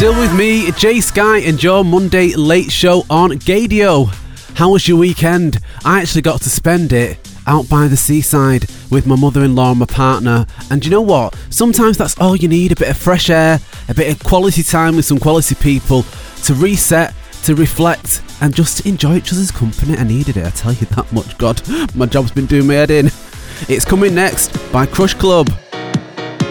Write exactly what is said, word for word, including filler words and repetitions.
Still with me, Jay Sky and your Monday Late Show on Gadio. How was your weekend? I actually got to spend it out by the seaside with my mother-in-law and my partner. And you know what? Sometimes that's all you need, a bit of fresh air, a bit of quality time with some quality people to reset, to reflect, and just to enjoy each other's company. I needed it, I tell you that much. God, my job's been doing my head in. It's coming next by Crush Club.